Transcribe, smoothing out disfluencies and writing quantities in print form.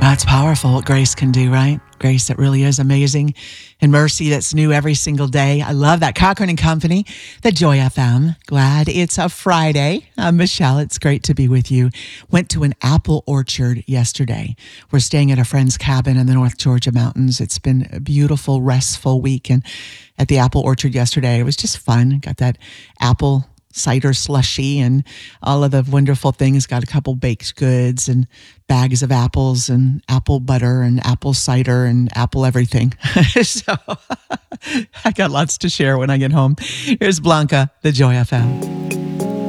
That's powerful what grace can do, right? Grace that really is amazing and mercy that's new every single day. I love that. Cochran and Company, the Joy FM. Glad it's a Friday. I'm Michelle. It's great to be with you. Went to an apple orchard yesterday. We're staying at a friend's cabin in the North Georgia mountains. It's been a beautiful, restful week. And at the apple orchard yesterday, it was just fun. Got that apple cider slushy and all of the wonderful things. Got a couple baked goods and bags of apples and apple butter and apple cider and apple everything. So I got lots to share when I get home. Here's Blanca, the Joy FM.